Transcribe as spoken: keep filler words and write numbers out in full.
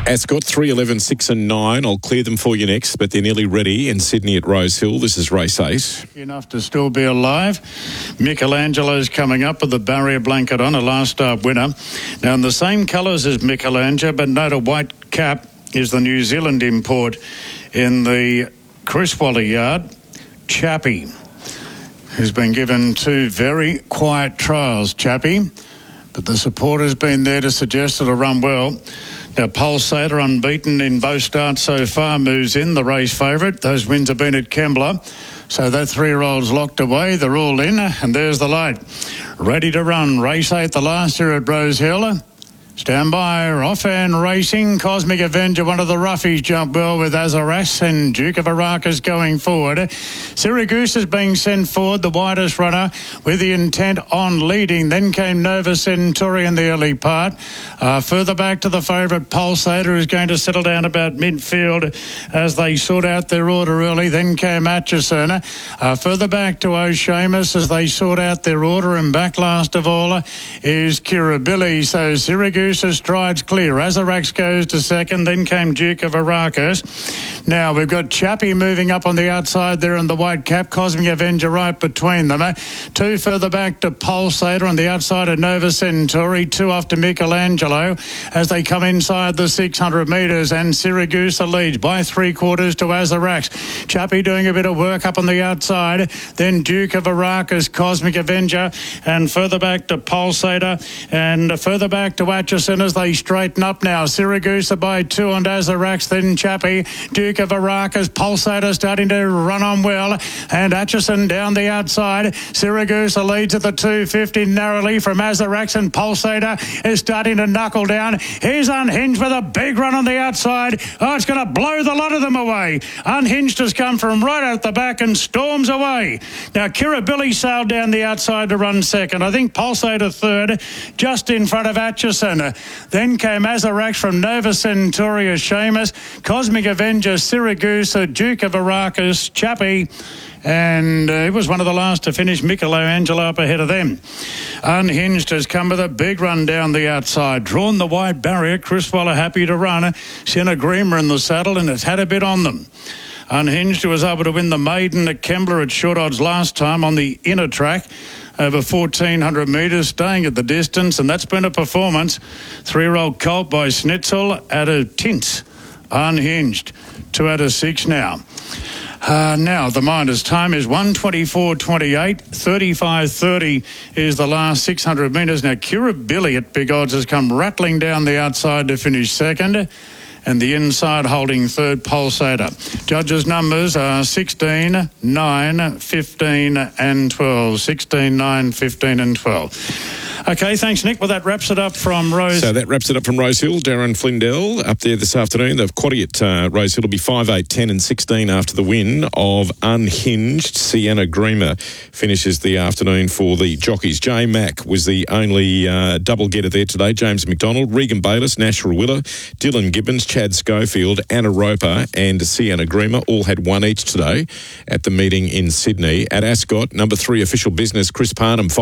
Ascot, three, eleven, six and nine. I'll clear them for you next, but they're nearly ready in Sydney at Rosehill. This is race eight. Enough to still be alive. Michelangelo's coming up with the barrier blanket on, a last start winner. Now in the same colours as Michelangelo, but note a white cap, is the New Zealand import in the Chris Waller yard, Chappie, who's been given two very quiet trials, Chappie, but the support has been there to suggest it'll run well. Now, Pulsator, unbeaten in both starts so far, moves in, the race favourite. Those wins have been at Kembla. So that three-year-old's locked away. They're all in, and there's the light. Ready to run. Race eight, the last year at Rosehill. Stand by, off and racing. Cosmic Avenger, one of the roughies, jumped well with Azaras, and Duke of Arrakis going forward. Syracuse is being sent forward, the widest runner, with the intent on leading. Then came Nova Centauri in the early part. Uh, further back to the favourite, Pulsator, who's going to settle down about midfield as they sort out their order early. Then came Atchison. Uh, further back to O'Shamus as they sort out their order. And back last of all is Kirribilli. So Syracuse strides clear. Azarax goes to second, then came Duke of Arrakis. Now we've got Chappie moving up on the outside there in the white cap, Cosmic Avenger right between them. Two further back to Pulsator on the outside of Nova Centauri, two off to Michelangelo as they come inside the six hundred metres, and Syracuse leads by three quarters to Azarax. Chappie doing a bit of work up on the outside, then Duke of Arrakis, Cosmic Avenger, and further back to Pulsator, and further back to Atchison as they straighten up now. Syracuse by two on Azarax, then Chappie, Duke of Arrakis, Pulsator starting to run on well, and Atchison down the outside. Syracuse leads at the two fifty narrowly from Azarax, and Pulsator is starting to knuckle down. He's Unhinged with a big run on the outside. Oh, it's going to blow the lot of them away. Unhinged has come from right out the back and storms away. Now Kirribilli sailed down the outside to run second. I think Pulsator third, just in front of Atchison. Then came Azarax from Nova Centauri, Seamus, Cosmic Avenger, Syracuse, Duke of Arrakis, Chappie, and uh, it was one of the last to finish. Michelangelo up ahead of them. Unhinged has come with a big run down the outside, drawn the wide barrier. Chris Waller happy to run. Senagrima in the saddle, and it's had a bit on them. Unhinged, who was able to win the maiden at Kembla at short odds last time on the inner track, over fourteen hundred metres, staying at the distance, and that's been a performance. Three-year-old colt by Schnitzel at a tint. Unhinged, two out of six now. Uh, now, the miners' time is one twenty-four twenty-eight. thirty-five thirty is the last six hundred metres. Now, Kirribilli at big odds has come rattling down the outside to finish second, and the inside holding third, Pulsator. Judges' numbers are sixteen, nine, fifteen and twelve. sixteen, nine, fifteen and twelve. Okay, thanks, Nick. Well, that wraps it up from Rose. So that wraps it up from Rosehill. Darren Flindell up there this afternoon. The quaddie at uh, Rosehill will be five, eight, ten and sixteen after the win of Unhinged. Senagrima finishes the afternoon for the jockeys. J Mack was the only uh, double getter there today. James McDonald, Regan Bayliss, Nash Rawiller, Dylan Gibbons, Chad Schofield, Anna Roper and Senagrima all had one each today at the meeting in Sydney. At Ascot, number three official business, Chris Parnham.